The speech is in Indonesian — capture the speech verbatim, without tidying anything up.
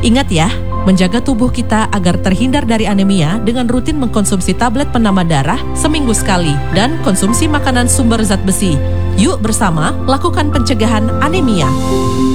Ingat ya, menjaga tubuh kita agar terhindar dari anemia dengan rutin mengkonsumsi tablet penambah darah seminggu sekali dan konsumsi makanan sumber zat besi. Yuk bersama lakukan pencegahan anemia.